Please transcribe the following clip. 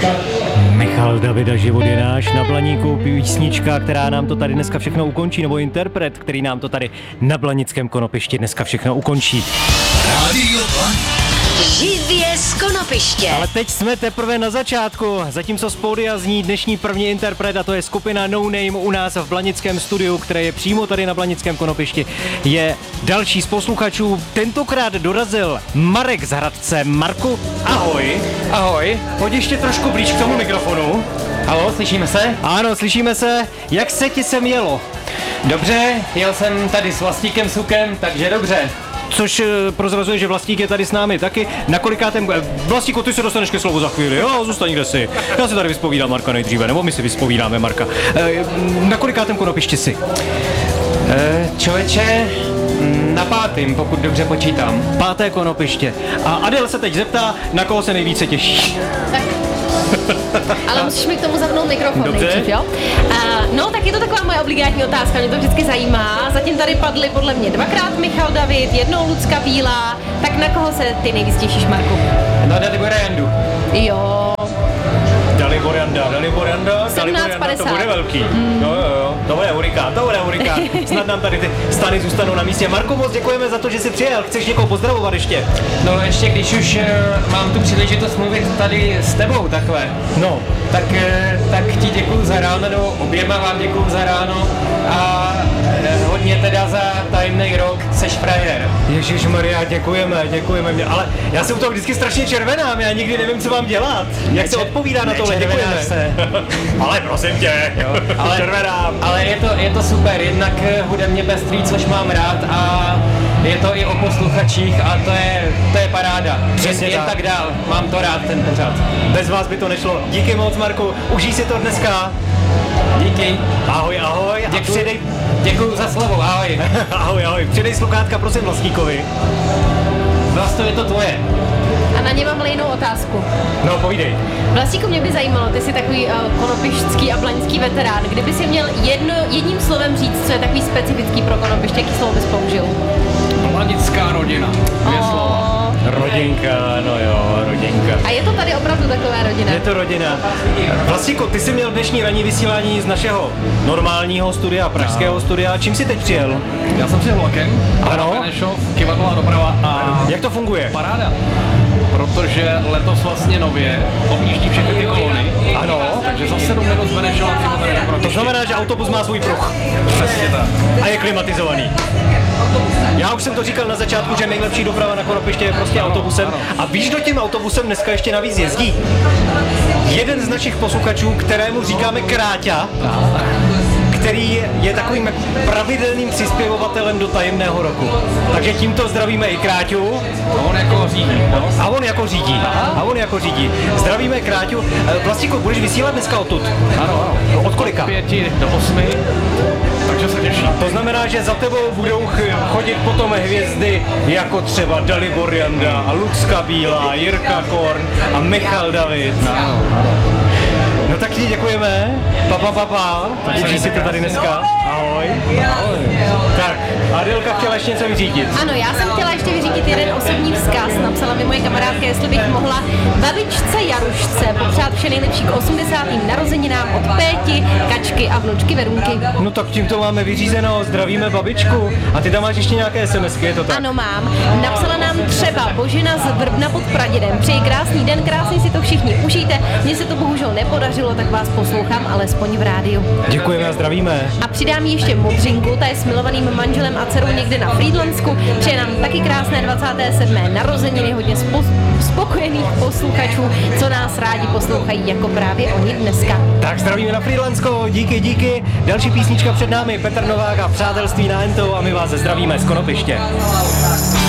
Michal David, život je náš, na Blaníku písnička, která nám to tady dneska všechno ukončí, nebo interpret, který nám to tady na Blanickém konopišti dneska všechno ukončí. Rádio Blaník. Živě z konopiště. Ale teď jsme teprve na začátku, zatímco z pódia zní dnešní první interpret, a to je skupina No Name u nás v Blanickém studiu, které je přímo tady na Blanickém konopišti. Je další z posluchačů, tentokrát dorazil Marek z Hradce. Marku, ahoj. Ahoj. Pojď ještě trošku blíž k tomu mikrofonu. Halo, slyšíme se? Ano, slyšíme se. Jak se ti sem jelo? Dobře, jel jsem tady s Vlastíkem Sukem, takže dobře. Což prozrazuje, že Vlastík je tady s námi taky. Na kolikátém... Vlastíku, ty se dostaneš ke slovu za chvíli, jo? Zůstaň kde si. Já si tady vyspovídám Marka nejdříve, nebo my si vyspovídáme Marka. Na kolikátém konopišti jsi? Člověče, na 5., pokud dobře počítám. 5. konopiště. A Adel se teď zeptá, na koho se nejvíce těší. Ale musíš mi k tomu zapnout mikrofon. Dobře. Nejdřív, jo? No, tak je to taková moje obligátní otázka, mě to vždycky zajímá. Zatím tady padly podle mě 2krát Michal David, 1 Lucka Bílá. Tak na koho se ty nejvíc těšíš, Marku? Na Dalibora Jandu. Jo. Dalibor Janda, to bude velký. Jo, to bude hurikán. Snad nám tady ty stany zůstanou na místě. Marko, moc děkujeme za to, že jsi přijel. Chceš někoho pozdravovat ještě? No ještě když už mám tu příležitost mluvit tady s tebou takhle. No. Tak ti děkuju za ráno, no, oběma vám děkuju za ráno a hodně teda za tajemný rok, seš frajer. Ježišmarja, děkujeme, ale já jsem u toho vždycky strašně červenám, já nikdy nevím, co mám dělat. Jak se odpovídá na tohle, děkujeme. Ale prosím tě, červenám. Ale je to super, jednak hudebně pestrý, což mám rád a je to i o posluchačích a to je paráda. Přesně jen tak dál, mám to rád ten pořad. Bez vás by to nešlo. Díky moc, Marku, užij si to dneska. Díky. Ahoj. Děkuju za slovo, ahoj. ahoj. Přidej sluchátka, prosím, Vlastíkovi. Vlastně je to tvoje. A na ně mám lejnou otázku. No, povídej. Vlastíku, mě by zajímalo, ty jsi takový konopištský a blaňský veterán. Kdyby si měl jedním slovem říct, co je takový specifický pro konopiště, jaký slovo bys použil? Blanická rodina. 2 slova. Rodinka, no jo, rodinka. A je to tady opravdu taková rodina? Je to rodina. Vlastíku, ty jsi měl dnešní ranní vysílání z našeho normálního studia, pražského studia. Čím jsi teď přijel? Já jsem přijel vlakem, Ano. Benešov, kivadlová doprava a Jak to funguje? paráda. Protože letos vlastně nově objíždí všechny ty kolony. Ano. Takže za 7 minut z Benešova přímo tady na To Krotiště. znamená, že autobus má svůj pruh. Přesně tak. A je klimatizovaný. Já už jsem to říkal na začátku, že nejlepší doprava na konopiště je prostě autobusem. A víš, kdo tím autobusem dneska ještě navíc jezdí? Jeden z našich posluchačů, kterému říkáme Kráťa, který je takovým pravidelným přispěvovatelem do tajemného roku. Takže tímto zdravíme i Kráťu. A on jako řídí. No? A on jako řídí. Zdravíme Kráťu. Vlastíku, budeš vysílat dneska odtud? Ano. Od kolika? Od 5 do 8. Takže se těším. To znamená, že za tebou budou chodit potom hvězdy jako třeba Dalibor Janda a Lucka Bílá, Jirka Korn a Michal David. No tak ti děkujeme. Pa. Užij si to tady dneska. Ahoj. Tak, Adelka chtěla ještě něco vyřídit. Ano, já jsem chtěla ještě vyřídit jeden osobní vzkaz. Napsala mi moje kamarádka, jestli bych mohla babičce Jarušce popřát vše nejlepší k 80. narozeninám od Péti, Kačky a vnučky Verunky. No tak tímto máme vyřízeno, zdravíme babičku. A ty tam máš ještě nějaké SMSky, je to tak? Ano, mám. Napsala nám třeba Božena z Vrbna pod Pradědem. Přeji krásný den, krásně si to všichni užijte. Mně se to bohužel nepodařilo, tak vás poslouchám alespoň v rádiu. Děkujeme a zdravíme. A přidám ještě Modřinku, ta je s milovaným manželem a dcerou někde na Frýdlansku. Přeje nám taky krásné 27. narozeniny, hodně spokojených posluchačů, co nás rádi poslouchají, jako právě oni dneska. Tak zdravíme na Frýdlansko, díky. Další písnička před námi, Petr Novák a Přátelství na Entou a my vás zdravíme z konopiště.